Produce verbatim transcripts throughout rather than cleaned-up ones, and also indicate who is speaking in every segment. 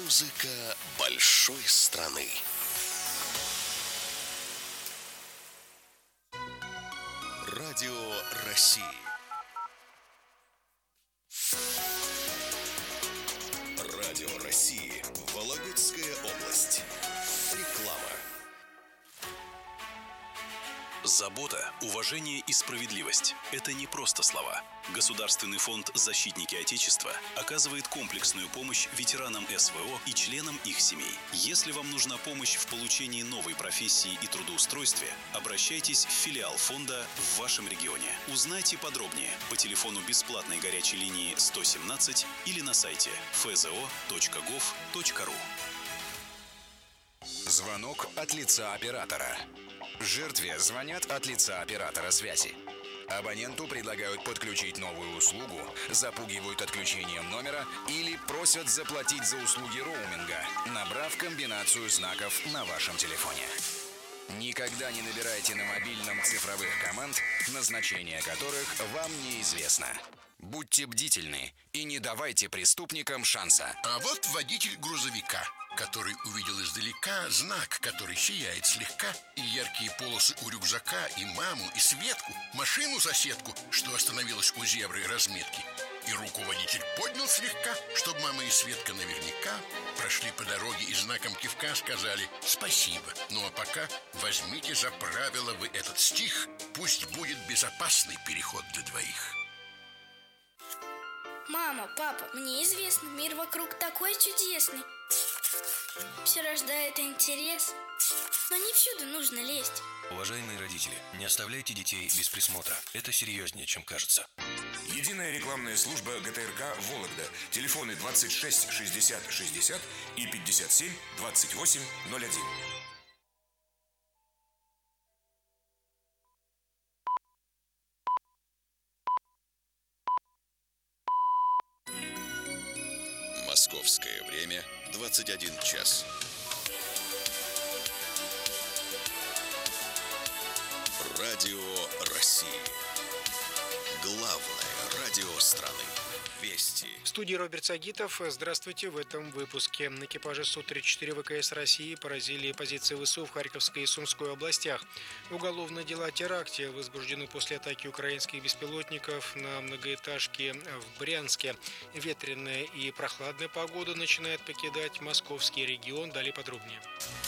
Speaker 1: Музыка большой страны. Радио России. Радио России. Вологодская область. Реклама. Забота, уважение и справедливость – это не просто слова. Государственный фонд «Защитники Отечества» оказывает комплексную помощь ветеранам эс вэ о и членам их семей. Если вам нужна помощь в получении новой профессии и трудоустройстве, обращайтесь в филиал фонда в вашем регионе. Узнайте подробнее по телефону бесплатной горячей линии сто семнадцать или на сайте эф зэ о точка гов точка ру.
Speaker 2: Звонок от лица оператора. Жертве звонят от лица оператора связи. Абоненту предлагают подключить новую услугу, запугивают отключением номера или просят заплатить за услуги роуминга, набрав комбинацию знаков на вашем телефоне. Никогда не набирайте на мобильном цифровых команд, назначение которых вам неизвестно. Будьте бдительны и не давайте преступникам шанса.
Speaker 3: А вот водитель грузовика, который увидел издалека знак, который сияет слегка, и яркие полосы у рюкзака, и маму, и Светку, машину-соседку, что остановилась у зебры разметки. И руку водитель поднял слегка, чтобы мама и Светка наверняка прошли по дороге и знаком кивка сказали «спасибо». Ну а пока возьмите за правило вы этот стих, пусть будет безопасный переход для двоих.
Speaker 4: Мама, папа, мне известно, мир вокруг такой чудесный. Все рождает интерес, но не всюду нужно лезть.
Speaker 5: Уважаемые родители, не оставляйте детей без присмотра. Это серьезнее, чем кажется.
Speaker 6: Единая рекламная служба гэ тэ эр ка «Вологда». Телефоны двадцать шесть шестьдесят шестьдесят и пятьдесят семь двадцать восемь ноль один.
Speaker 1: Московское время двадцать один час. Радио России. Главное радио страны. Вести.
Speaker 7: В студии Роберт Сагитов. Здравствуйте. В этом выпуске. Экипажи Су тридцать четыре вэ ка эс России поразили позиции вэ эс у в Харьковской и Сумской областях. Уголовное дело о теракте возбуждено после атаки украинских беспилотников на многоэтажки в Брянске. Ветреная и прохладная погода начинает покидать московский регион. Далее подробнее.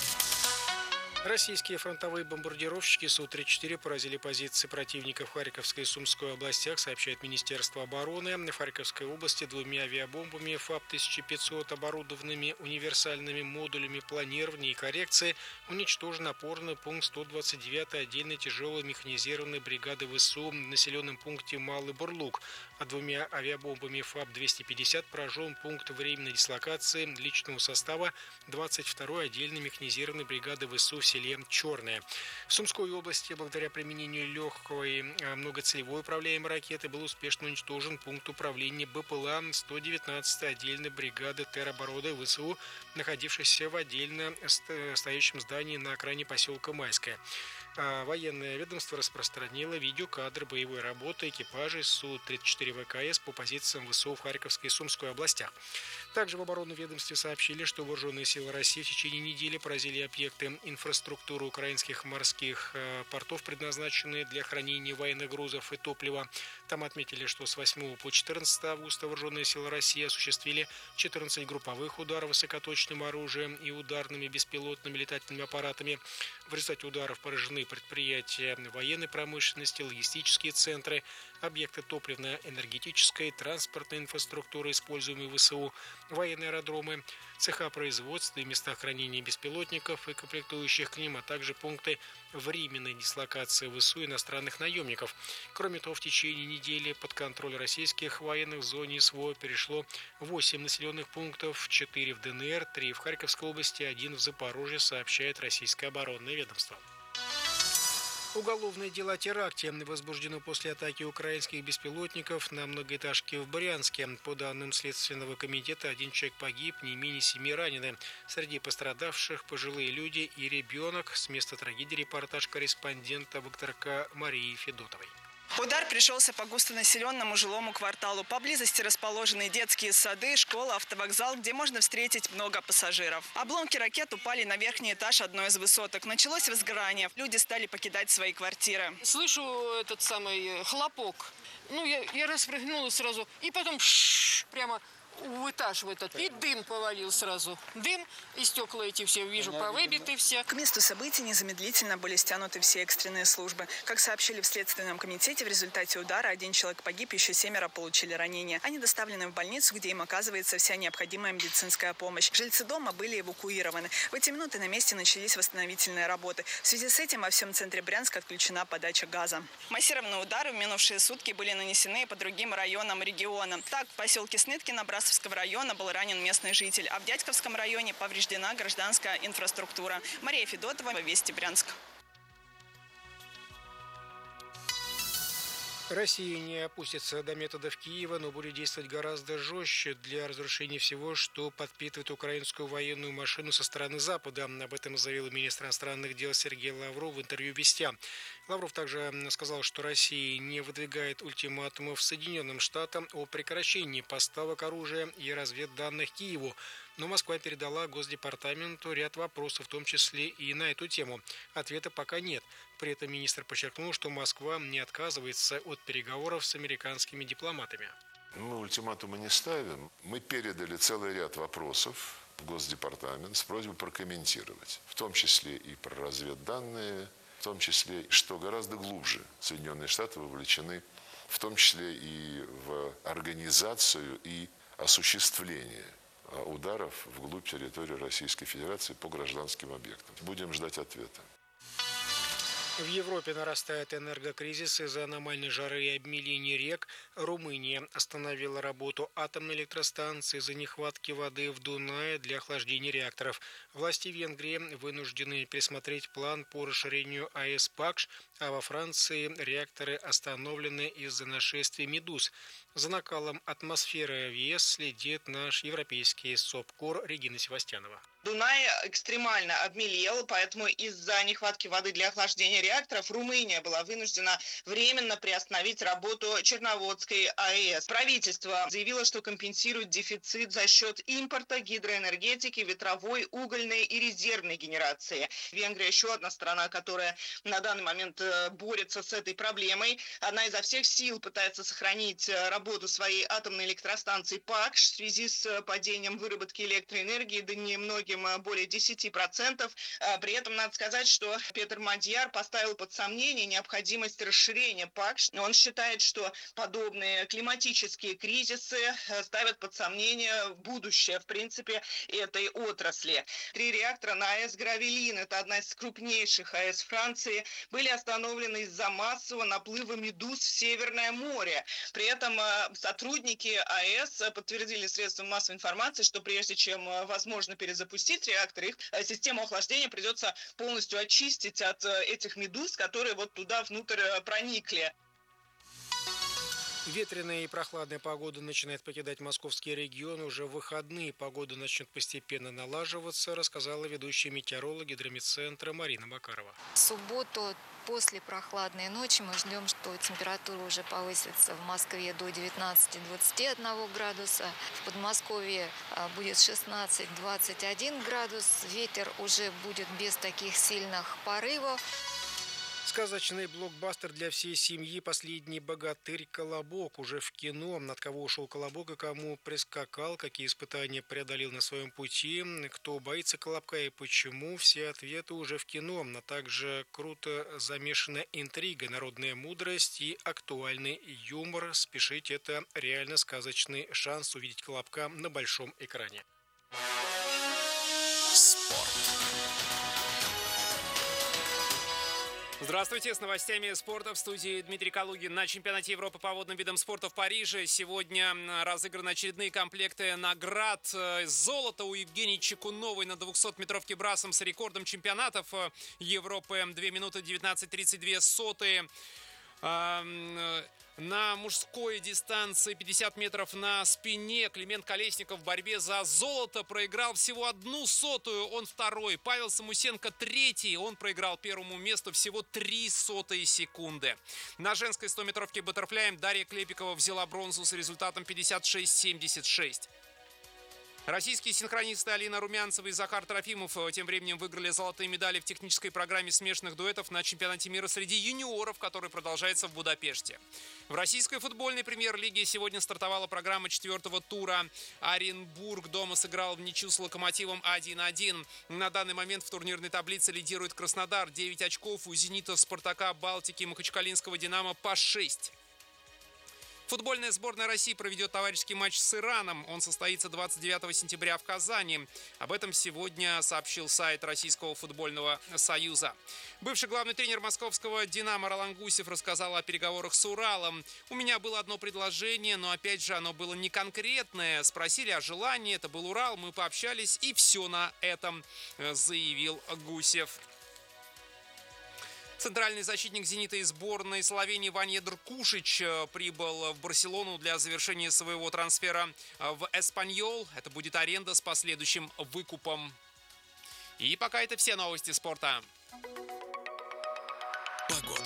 Speaker 7: Российские фронтовые бомбардировщики Су тридцать четыре поразили позиции противника в Харьковской и Сумской областях, сообщает Министерство обороны. В Харьковской области двумя авиабомбами ФАП тысяча пятьсот, оборудованными универсальными модулями планирования и коррекции, уничтожен опорный пункт сто двадцать девятой отдельной тяжелой механизированной бригады вэ эс у в населенном пункте Малый Бурлук, а двумя авиабомбами ФАП двести пятьдесят поражен пункт временной дислокации личного состава двадцать второй отдельной механизированной бригады вэ эс у в селе Черное. В Сумской области, благодаря применению легкой многоцелевой управляемой ракеты, был успешно уничтожен пункт управления бэ пэ эл а сто девятнадцатой отдельной бригады теробороны вэ эс у, находившейся в отдельно стоящем здании на окраине поселка Майское. А военное ведомство распространило видеокадры боевой работы экипажей Су тридцать четыре вэ ка эс по позициям вэ эс у в Харьковской и Сумской областях. Также в оборонном ведомстве сообщили, что вооруженные силы России в течение недели поразили объекты инфраструктуры украинских морских портов, предназначенные для хранения военных грузов и топлива. Там отметили, что с восьмого по четырнадцатое августа вооруженные силы России осуществили четырнадцать групповых ударов высокоточным оружием и ударными беспилотными летательными аппаратами. В результате ударов поражены предприятия военной промышленности, логистические центры, объекты топливно-энергетической, транспортной инфраструктуры, используемые вэ эс у, военные аэродромы, цеха производства и места хранения беспилотников и комплектующих к ним, а также пункты временной дислокации вэ эс у иностранных наемников. Кроме того, в течение недели под контроль российских военных в зоне эс вэ о перешло восемь населенных пунктов, четыре в дэ эн эр, три в Харьковской области, один в Запорожье, сообщает российское оборонное ведомство. Уголовное дело о теракте возбуждено после атаки украинских беспилотников на многоэтажке в Брянске. По данным Следственного комитета, один человек погиб, не менее семи ранены. Среди пострадавших пожилые люди и ребенок. С места трагедии репортаж корреспондента вэ ка тэ эр ка Марии Федотовой.
Speaker 8: Удар пришелся по густонаселенному жилому кварталу. Поблизости расположены детские сады, школа, автовокзал, где можно встретить много пассажиров. Обломки ракет упали на верхний этаж одной из высоток. Началось возгорание. Люди стали покидать свои квартиры.
Speaker 9: Слышу этот самый хлопок. Ну, я, я распрыгнула сразу. И потом ш, прямо в этаж в этот. И дым повалил сразу. Дым, и стекла эти все, вижу, повыбиты все.
Speaker 8: К месту событий незамедлительно были стянуты все экстренные службы. Как сообщили в Следственном комитете, в результате удара один человек погиб, еще семеро получили ранения. Они доставлены в больницу, где им оказывается вся необходимая медицинская помощь. Жильцы дома были эвакуированы. В эти минуты на месте начались восстановительные работы. В связи с этим во всем центре Брянска отключена подача газа. Массированные удары в минувшие сутки были нанесены и по другим районам региона. Так, в поселке Сныткино Брасовского района был ранен местный житель, а в Дядьковском районе повреждена гражданская инфраструктура. Мария Федотова, Вести Брянск.
Speaker 7: Россия не опустится до методов Киева, но будет действовать гораздо жестче для разрушения всего, что подпитывает украинскую военную машину со стороны Запада. Об этом заявил министр иностранных дел Сергей Лавров в интервью «Вестям». Лавров также сказал, что Россия не выдвигает ультиматумов Соединенным Штатам о прекращении поставок оружия и разведданных Киеву. Но Москва передала Госдепартаменту ряд вопросов, в том числе и на эту тему. Ответа пока нет. При этом министр подчеркнул, что Москва не отказывается от переговоров с американскими дипломатами.
Speaker 10: Мы ультиматумы не ставим. Мы передали целый ряд вопросов в Госдепартамент с просьбой прокомментировать. В том числе и про разведданные, в том числе, что гораздо глубже Соединенные Штаты вовлечены, в том числе и в организацию и осуществление ударов вглубь территории Российской Федерации по гражданским объектам. Будем ждать ответа.
Speaker 7: В Европе нарастает энергокризис из-за аномальной жары и обмеления рек. Румыния остановила работу атомной электростанции из-за нехватки воды в Дунае для охлаждения реакторов. Власти Венгрии вынуждены пересмотреть план по расширению АЭС Пакш, а во Франции реакторы остановлены из-за нашествия медуз. За накалом атмосферы в ЕС следит наш европейский СОПКОР Регина Севастьянова.
Speaker 11: Дунай экстремально обмелел, поэтому из-за нехватки воды для охлаждения реакторов Румыния была вынуждена временно приостановить работу Черноводской АЭС. Правительство заявило, что компенсирует дефицит за счет импорта гидроэнергетики, ветровой, угольной и резервной генерации. Венгрия еще одна страна, которая на данный момент борется с этой проблемой. Она изо всех сил пытается сохранить работу своей атомной электростанции Пакш в связи с падением выработки электроэнергии до немногих более десяти процентов. При этом надо сказать, что Петр Мадьяр поставил под сомнение необходимость расширения Пакш. Он считает, что подобные климатические кризисы ставят под сомнение будущее, в принципе, этой отрасли. Три реактора на АЭС Гравелин, это одна из крупнейших АЭС Франции, были остановлены из-за массового наплыва медуз в Северное море. При этом сотрудники АЭС подтвердили средствам массовой информации, что прежде чем возможно перезапустить реакторы, их систему охлаждения придется полностью очистить от этих медуз, которые вот туда внутрь проникли.
Speaker 7: Ветреная и прохладная погода начинает покидать московский регион. Уже в выходные погода начнет постепенно налаживаться, рассказала ведущая метеоролог гидрометцентра Марина Макарова.
Speaker 12: В субботу после прохладной ночи мы ждем, что температура уже повысится в Москве до девятнадцати-двадцати одного градуса. В Подмосковье будет шестнадцать-двадцать один градус. Ветер уже будет без таких сильных порывов.
Speaker 7: Сказочный блокбастер для всей семьи «Последний богатырь. Колобок» уже в кино. От кого ушел Колобок и кому прискакал, какие испытания преодолел на своем пути, кто боится Колобка и почему, все ответы уже в кино. А также круто замешана интрига, народная мудрость и актуальный юмор. Спешите, это реально сказочный шанс увидеть Колобка на большом экране.
Speaker 2: Спорт.
Speaker 13: Здравствуйте, с новостями спорта в студии Дмитрий Калугин. На чемпионате Европы по водным видам спорта в Париже сегодня разыграны очередные комплекты наград. Золото у Евгении Чекуновой на двухсотметровке брасом с рекордом чемпионатов Европы. две минуты девятнадцать тридцать две сотые. На мужской дистанции пятьдесят метров на спине Климент Колесников в борьбе за золото проиграл всего одну сотую, он второй. Павел Самусенко третий, он проиграл первому месту всего три сотые секунды. На женской стометровке баттерфляем Дарья Клепикова взяла бронзу с результатом пятьдесят шесть семьдесят шесть. Российские синхронисты Алина Румянцева и Захар Трофимов тем временем выиграли золотые медали в технической программе смешанных дуэтов на чемпионате мира среди юниоров, который продолжается в Будапеште. В российской футбольной премьер-лиге сегодня стартовала программа четвертого тура. Оренбург дома сыграл в ничью с Локомотивом один один. На данный момент в турнирной таблице лидирует Краснодар. девять очков, у Зенита, Спартака, Балтики, Махачкалинского Динамо по шесть. Футбольная сборная России проведет товарищеский матч с Ираном. Он состоится двадцать девятого сентября в Казани. Об этом сегодня сообщил сайт Российского футбольного союза. Бывший главный тренер московского «Динамо» Ролан Гусев рассказал о переговорах с Уралом. «У меня было одно предложение, но опять же оно было не конкретное. Спросили о желании, это был Урал, мы пообщались и все на этом», заявил Гусев. Центральный защитник «Зенита» и сборной Словении Ваньедр Кушич прибыл в Барселону для завершения своего трансфера в Эспаньол. Это будет аренда с последующим выкупом. И пока это все новости спорта.
Speaker 1: Погода.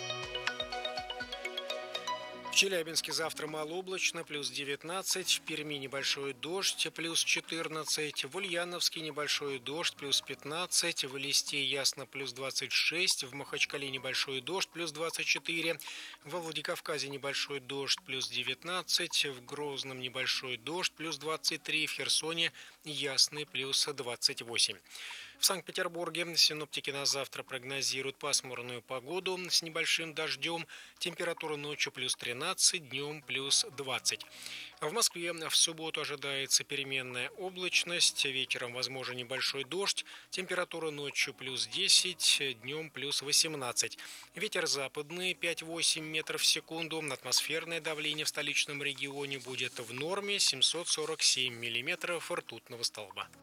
Speaker 7: В Челябинске завтра малооблачно, плюс девятнадцать, в Перми небольшой дождь, плюс четырнадцать, в Ульяновске небольшой дождь, плюс пятнадцать, в Элисте ясно, плюс двадцать шесть, в Махачкале небольшой дождь, плюс двадцать четыре, во Владикавказе небольшой дождь, плюс девятнадцать, в Грозном небольшой дождь, плюс двадцать три, в Херсоне ясный, плюс двадцать восемь. В Санкт-Петербурге синоптики на завтра прогнозируют пасмурную погоду с небольшим дождем. Температура ночью плюс тринадцать, днем плюс двадцать. В Москве в субботу ожидается переменная облачность. Вечером возможен небольшой дождь. Температура ночью плюс десять, днем плюс восемнадцать. Ветер западный пять-восемь метров в секунду. Атмосферное давление в столичном регионе будет в норме семьсот сорок семь миллиметров ртутного столба.